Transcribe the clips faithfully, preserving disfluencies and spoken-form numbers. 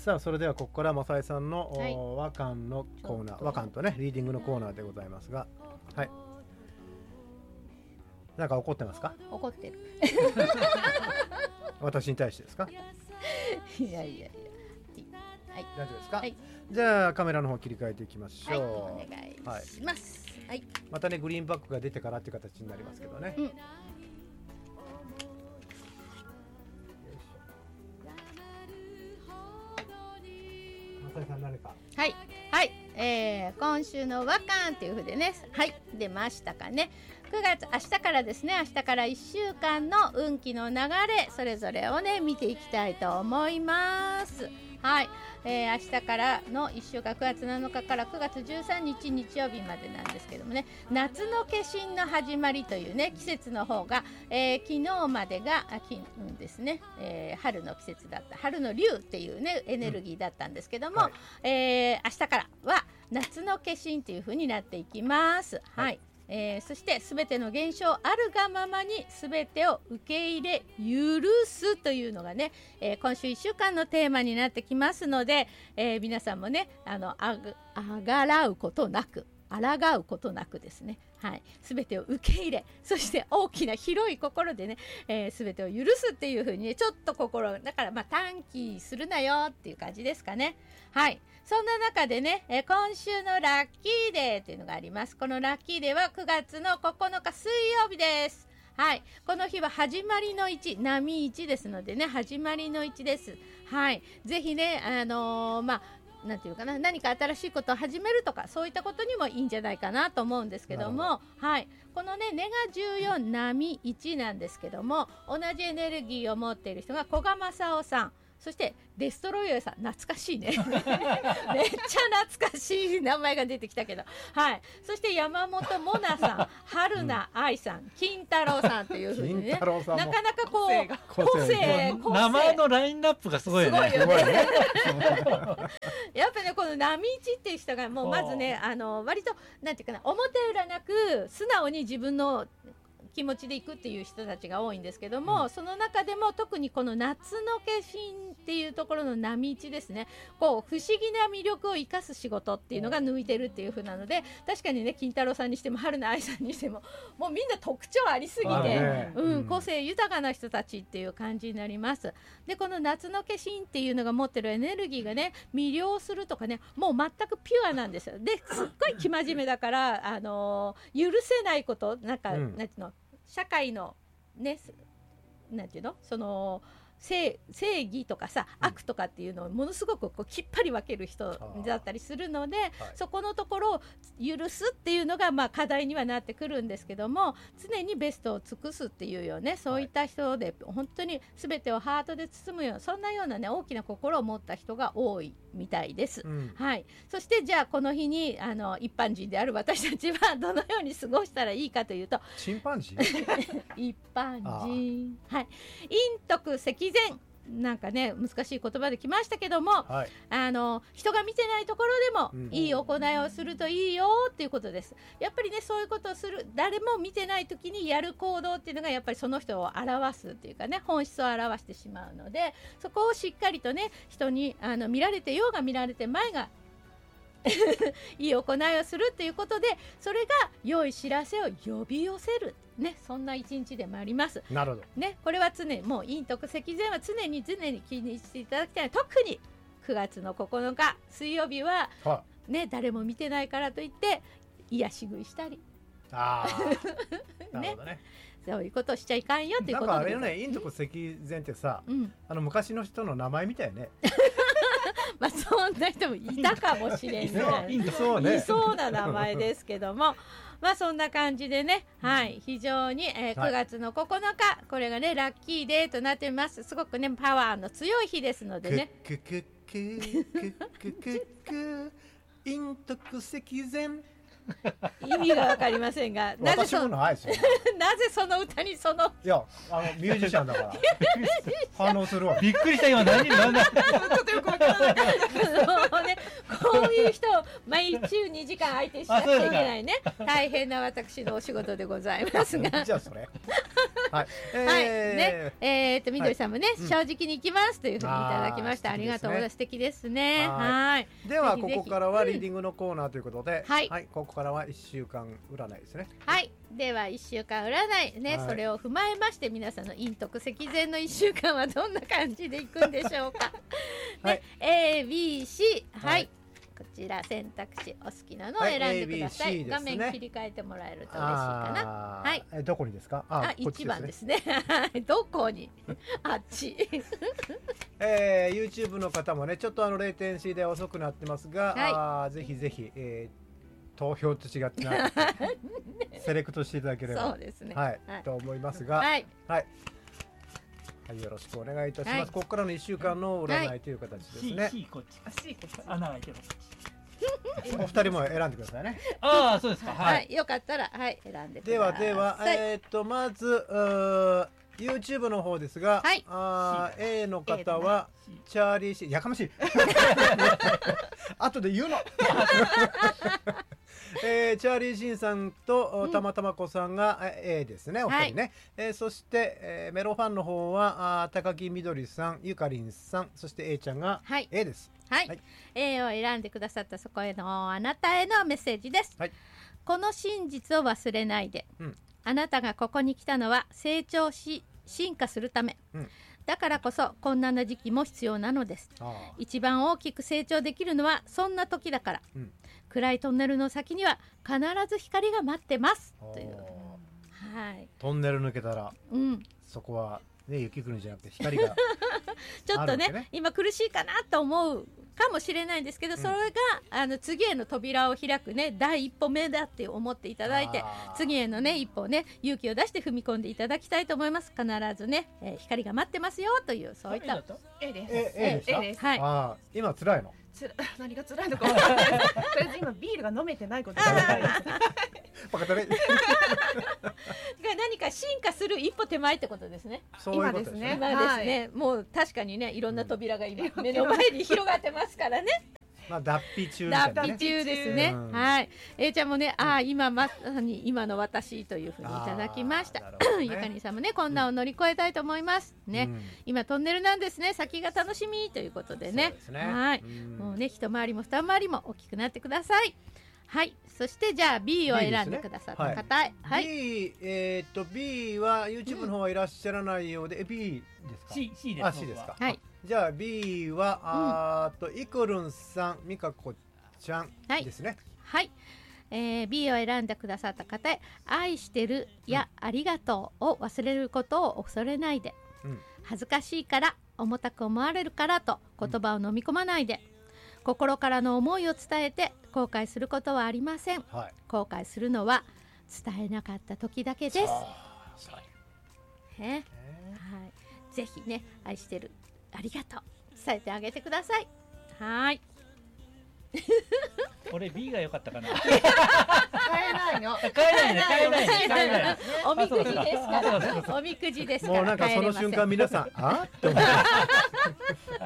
さあそれではここから正井さんの、 はい、 和漢のコーナー、和漢とねリーディングのコーナーでございますが、はい、なんか怒ってますか？ 怒ってる私に対してですか？ いやいやいや、はい、 大丈夫ですか？ はい、 じゃあカメラの方切り替えていきましょう。 はい、お願いします、はい、 またねグリーンバックが出てからっていう形になりますけどね、うん、正井さん何かはいはい、えー、今週の和漢というふうでね、はい出ましたかね。くがつ明日からですね、明日からいっしゅうかんの運気の流れそれぞれをね見ていきたいと思います。はい、えー、明日からのいっしゅうかんくがつなのかからくがつじゅうさんにち日曜日までなんですけどもね、夏の化身の始まりというね季節の方が、えー、昨日までが秋、うんですね、えー、春の季節だった春の龍っていうねエネルギーだったんですけども、うん、はい、えー、明日からは夏の化身という風になっていきます。はい、はい、えー、そしてすべての現象あるがままにすべてを受け入れ許すというのがね、えー、今週いっしゅうかんのテーマになってきますので、えー、皆さんもねあのあぐあがらうことなく抗うことなくですね、はい、全てを受け入れそして大きな広い心でね、えー、全てを許すっていう風にねちょっと心だからまあ短期するなよっていう感じですかね。はい、そんな中でね、えー、今週のラッキーデーというのがあります。このラッキーデーはくがつのここのか水曜日です。はい、この日は始まりのいち波いちですのでね始まりのいちです。はい、ぜひねあのー、まあなんていうかな何か新しいことを始めるとかそういったことにもいいんじゃないかなと思うんですけども、はい、このね根がじゅうよん波いちなんですけども同じエネルギーを持っている人が古賀正夫さんそしてデストロイヤーさん懐かしいねめっちゃ懐かしい名前が出てきたけど、はい、そして山本モナさん春菜愛さん金太郎さんというふうにねなかなかこう個性名前のラインナップがすごいよね。 すごいよねやっぱねこの波一っていう人がもうまずねあの割となんていうかな表裏なく素直に自分の気持ちでいくっていう人たちが多いんですけども、うん、その中でも特にこの夏の化身っていうところの波一ですねこう不思議な魅力を生かす仕事っていうのが抜いてるっていう風なので確かにね金太郎さんにしても春菜愛さんにしてももうみんな特徴ありすぎて、ねうん、個性豊かな人たちっていう感じになります。でこの夏の化身っていうのが持ってるエネルギーがね魅了するとかねもう全くピュアなんですよ。ですっごい生真面目だからあのー、許せないことなんか、うん、なんていうの社会のねなんていうのその 正, 正義とかさ、うん、悪とかっていうのをものすごくこうきっぱり分ける人だったりするので、はい、そこのところを許すっていうのがまあ課題にはなってくるんですけども常にベストを尽くすっていうよねそういった人で、はい、本当に全てをハートで包むようなそんなようなね大きな心を持った人が多いみたいです、うんはい、そしてじゃあこの日にあの一般人である私たちはどのように過ごしたらいいかというとチンパンジー一般人はい陰徳積善なんかね難しい言葉で来ましたけども、はい、あの人が見てないところでもいい行いをするといいよっていうことです。やっぱりねそういうことをする誰も見てない時にやる行動っていうのがやっぱりその人を表すっていうかね本質を表してしまうのでそこをしっかりとね人にあの見られてようが見られて前がいい行いをするっていうことでそれが良い知らせを呼び寄せるねそんな一日でもあります。 なるほどねこれは常にもう陰徳積善は常に常に気にしていただきたい。特にくがつのここのか水曜日は、はね誰も見てないからといって癒し食いしたりあなるほどねそういうことしちゃいかんよっていうことでなんかあれよね陰徳積善ってさ、うん、あの昔の人の名前みたいねまあそんな人もいたかもしれない、 いそうね、 いそうな名前ですけどもまあそんな感じでね、はい、非常に、えー、くがつのここのか、はい、これがねラッキーデーとなっています。すごくねパワーの強い日ですのでねくくくくくくくく陰徳積善意味が分かりませんがなぜ そ, なぜその歌にそのいやあのミュージシャンだから反応するわびっくりした今何何何ちょっとよく分からなかったけど、ね、こそういう人を毎週にじかん相手しなくちゃいけないね。大変な私のお仕事でございますが。 じゃあそれ。はい。えー、 はいね、えっ、ー、とみどりさんもね、はい、正直に行きますというふうにいただきました。あ, ありがとうございます。素敵ですね。はい。 ではここからはリーディングのコーナーということで、 うん、はい、 はい、ここからはいっしゅうかん占いですね。 はい。ではいっしゅうかん占いね、はい、それを踏まえまして皆さんの陰徳赤前のいっしゅうかんはどんな感じでいくんでしょうか。ね、はい、A、B、C、はい、はい、こちら選択肢お好きなのを選んでください。はい、画面切り替えてもらえると嬉しいかな。はい。 えどこにですか？ あ、いちばんですね。どこに？あっち。 えー、YouTube の方もね、ちょっとあのレイテンシーで遅くなってますが、はい、あぜひぜひ、えー、投票と違ってなセレクトしていただければ、 そうですね。 はい、はい、と思いますが、はい。はいはい、よろしくお願いいたします。はい、ここからのいっしゅうかんの占いという形ですね。 はい、C, C こっち。あ、C こっち。穴開いてます。 お二人も選んでくださいね。 ああ、そうですか。 はい、はい、よかったら、はい、選んでください。 ではでは、えっ、ー、とまず YouTube の方ですが、はい、あ A の方はチャーリーシー、やかましい。後で言うの。えー、チャーリー・シンさんと、うん、たまたま子さんが A ですね、お二人ね、はい、えー、そして、えー、メロファンの方はあ高木みどりさん、ゆかりんさん、そして A ちゃんが A です。 はい、はい、A を選んでくださったそこへのあなたへのメッセージです。はい、この真実を忘れないで、うん、あなたがここに来たのは成長し進化するため、うん、だからこそ困難な時期も必要なのです。一番大きく成長できるのはそんな時だから、うん、暗いトンネルの先には必ず光が待ってますという、はい、 トンネル抜けたら、うん、そこは、ね、雪降るんじゃなくて光がちょっと ね, ね今苦しいかなと思うかもしれないんですけど、うん、それがあの次への扉を開くね第一歩目だって思っていただいて、次へのね一歩ね勇気を出して踏み込んでいただきたいと思います。必ずね、えー、光が待ってますよというそういった A です。 え A です。はい。あ今辛いの。 つら何が辛いのか分からないです。とりあえず今ビールが飲めてないことが辛いです。 バカだね。 何か進化する一歩手前ってことですね。 そういうことですね。 今ですね、はい、もう確かにねいろんな扉が今、うん、目の前に広がってますからね。 まあ脱皮中、 ね、脱皮中ですね。うん、はい。A ちゃんもね、ああ今まさに今の私というふうにいただきました。ね、ゆかりんさんもね困難を乗り越えたいと思いますね。うん、今トンネルなんですね。先が楽しみということでね。 そうですね。 はい。うん、もうね一回りも二回りも大きくなってください。はい、そしてじゃあ B を選んでくださった方、ね、はい、 B、えー、っと B は YouTube の方はいらっしゃらないようで、うん、B ですか？ C, C です。 あ、C ですか。 はい。 じゃあ B は、うん、あーとイコルンさん、みかこちゃんですね。 はい。はい、えー、B を選んでくださった方へ、愛してるや、うん、ありがとうを忘れることを恐れないで、うん、恥ずかしいから重たく思われるからと言葉を飲み込まないで、うん、心からの思いを伝えて後悔することはありません。はい、後悔するのは伝えなかった時だけです。ね、はい、ぜひね愛してるありがとう伝えてあげてください。はい。 俺 B が良かったかな。 買えないの。 買えないね。買えないね。買えない。 おみくじですから。おみくじですから。 もうなんかその瞬間皆さんあって思う。はい。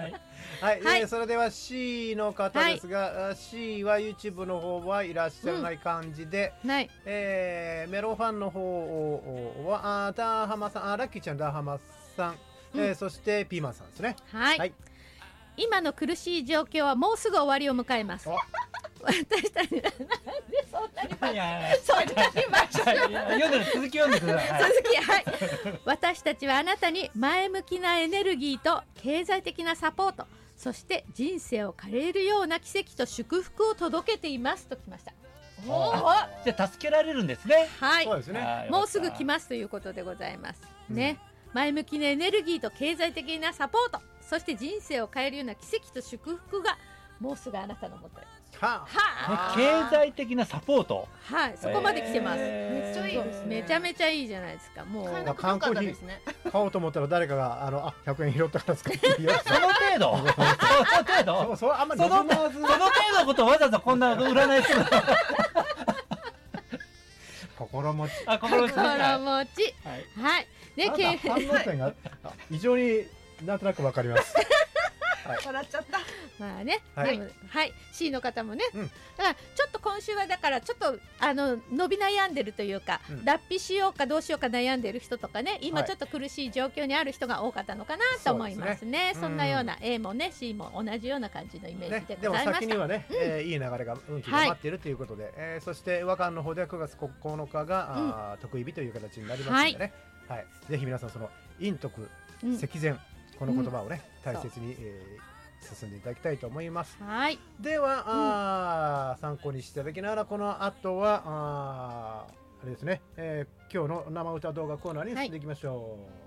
はい、はい、えー、それでは C の方ですが、はい、C は YouTube の方はいらっしゃらない感じで、うん、はい、えー、メロファンの方はあダーハマさん、あラッキーちゃんダーハマさん、うん、えー、そしてピーマンさんですね。 はい、はい、今の苦しい状況はもうすぐ終わりを迎えます。私たちなんでそんなにいやそんなに読んでる続き読んでください。 続きはい。私たちはあなたに前向きなエネルギーと経済的なサポート、そして人生を変えるような奇跡と祝福を届けていますときました。 おじゃあ助けられるんですね。 はい。 そうですね。 もうすぐ来ますということでございます。うん、ね。前向きなエネルギーと経済的なサポート、そして人生を変えるような奇跡と祝福がもうすぐあなたのもとへ。 はあ、経済的なサポート。 はい、そこまで来てます。 めっちゃいいですね。 めちゃめちゃいいじゃないですか。もう缶コーヒー買おうと思ったら誰かがあのあひゃくえん拾ったから使っていいよ。 その程度。その程度。 そうそうあんまりその程度のことをわざわざこんな占いする。 心持ち。 あ、心持ち。 心持ち。はい。ね、 経済が異常になんとなくわかります。 笑っちゃった。 まあね、 はい、 でもはい C の方もね、 うん、 だからちょっと今週はだからちょっとあの伸び悩んでるというか、うん、脱皮しようかどうしようか悩んでる人とかね、今ちょっと苦しい状況にある人が多かったのかなと思いますね。 そ, すねそんなような A もね C も同じような感じのイメージでございました。ね、でも先にはね、うん、えー、いい流れが運気が待っているということで、はい、えー、そして和漢の方ではくがつここのかが、うん、あ得意日という形になりますのでね、はいはい、ぜひ皆さんその陰徳積善、うん、この言葉をね、うん、大切に、えー進んでいただきたいと思います。 はい。 では、うん、あ参考にしていただきながらこの後はああれですね、えー、今日の生歌動画コーナーに進んでいきましょう。はい。